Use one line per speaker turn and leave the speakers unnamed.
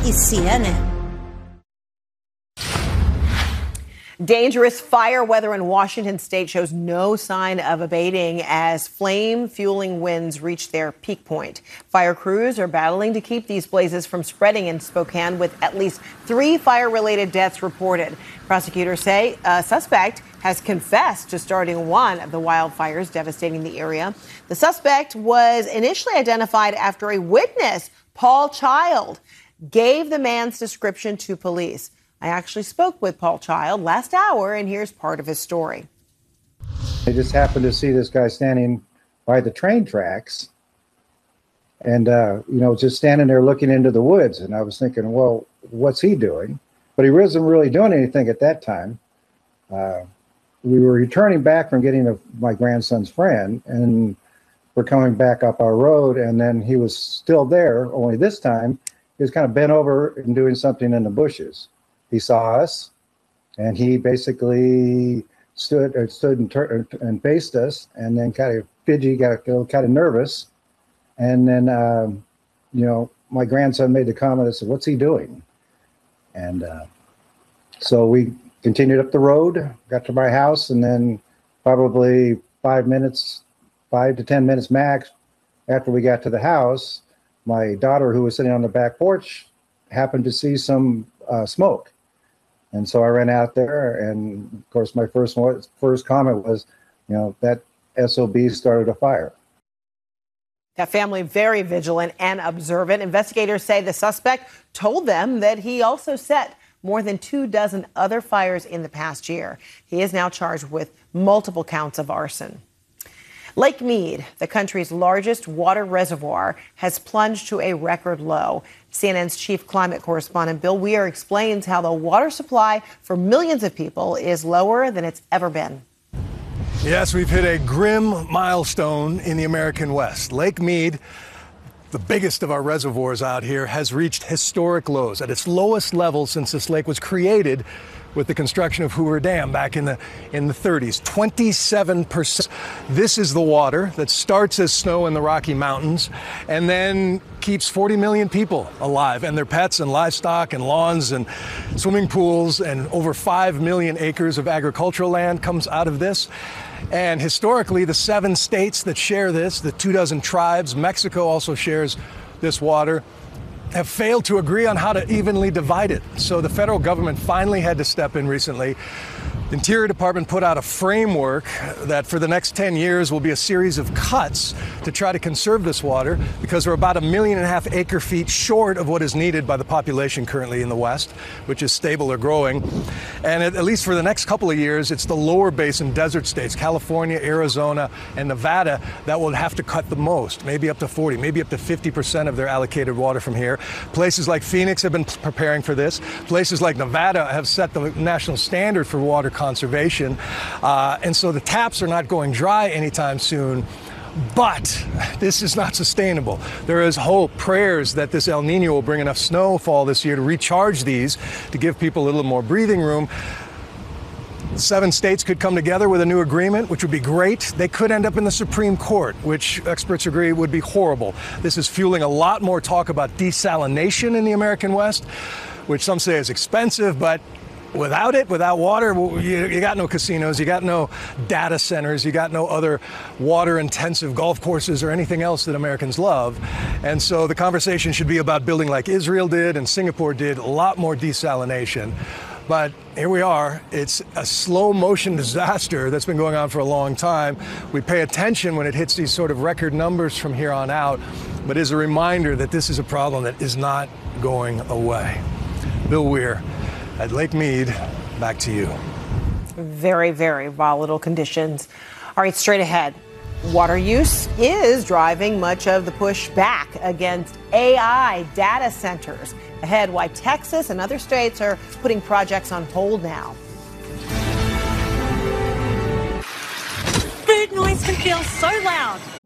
y CNN.
Dangerous fire weather in Washington state shows no sign of abating as flame-fueling winds reach their peak point. Fire crews are battling to keep these blazes from spreading in Spokane, with at least 3 fire-related deaths reported. Prosecutors say a suspect has confessed to starting one of the wildfires devastating the area. The suspect was initially identified after a witness, Paul Child, gave the man's description to police. I actually spoke with Paul Child last hour, and here's part of his story.
I just happened to see this guy standing by the train tracks and, just standing there looking into the woods. And I was thinking, well, what's he doing? But he wasn't really doing anything at that time. We were returning back from getting my grandson's friend, and we're coming back up our road. And then he was still there, only this time he was kind of bent over and doing something in the bushes. He saw us, and he basically stood and faced us, and then kind of fidgety, got a little kind of nervous. And then, my grandson made the comment, I said, "What's he doing?" And so we continued up the road, got to my house, and then probably 5 to 10 minutes max after we got to the house, my daughter, who was sitting on the back porch, happened to see some smoke. And so I ran out there, and of course, my first comment was, that SOB started a fire.
That family very vigilant and observant. Investigators say the suspect told them that he also set more than 24 other fires in the past year. He is now charged with multiple counts of arson. Lake Mead, the country's largest water reservoir, has plunged to a record low. CNN's chief climate correspondent Bill Weir explains how the water supply for millions of people is lower than it's ever been.
Yes, we've hit a grim milestone in the American West. Lake Mead, the biggest of our reservoirs out here, has reached historic lows at its lowest level since this lake was created with the construction of Hoover Dam back in the 30s. 27%. This is the water that starts as snow in the Rocky Mountains and then keeps 40 million people alive, and their pets and livestock and lawns and swimming pools, and over 5 million acres of agricultural land comes out of this. And historically, the 7 states that share this, the 24 tribes, Mexico also shares this water, have failed to agree on how to evenly divide it. So the federal government finally had to step in recently. The Interior Department put out a framework that for the next 10 years will be a series of cuts to try to conserve this water, because we're about 1.5 million acre feet short of what is needed by the population currently in the West, which is stable or growing. And at least for the next couple of years, it's the lower basin desert states, California, Arizona, and Nevada, that will have to cut the most, maybe up to 40, maybe up to 50% of their allocated water from here. Places like Phoenix have been preparing for this. Places like Nevada have set the national standard for water conservation. And so the taps are not going dry anytime soon. But this is not sustainable. There is hope, prayers that this El Nino will bring enough snowfall this year to recharge these, to give people a little more breathing room. 7 states could come together with a new agreement, which would be great. They could end up in the Supreme Court, which experts agree would be horrible. This is fueling a lot more talk about desalination in the American West, which some say is expensive, but without water, you got no casinos, you got no data centers, you got no other water-intensive golf courses or anything else that Americans love. And so the conversation should be about building like Israel did and Singapore did, a lot more desalination. But here we are. It's a slow motion disaster that's been going on for a long time. We pay attention when it hits these sort of record numbers from here on out, but is a reminder that this is a problem that is not going away. Bill Weir at Lake Mead, back to you.
Very, very volatile conditions. All right, straight ahead. Water use is driving much of the push back against AI data centers. Ahead, why Texas and other states are putting projects on hold now.
Food noise can feel so loud,